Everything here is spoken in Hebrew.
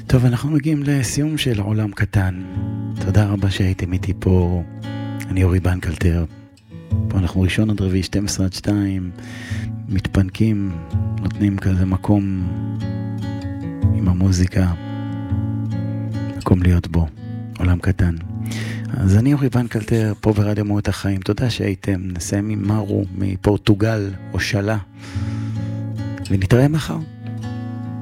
טוב, אנחנו מגיעים לסיום של עולם קטן. תודה רבה שהייתם איתי פה. אני אורי בנקלטר. פה אנחנו ראשון עד רביעי, 12 עד 2, מתפנקים, נותנים כזה מקום עם המוזיקה, מקום להיות בו, עולם קטן. אז אני אורי בנקלטר, פה ברדיו מהות החיים. תודה שהייתם. נסיים עם מרו מפורטוגל או שלה, ונתראה מחר.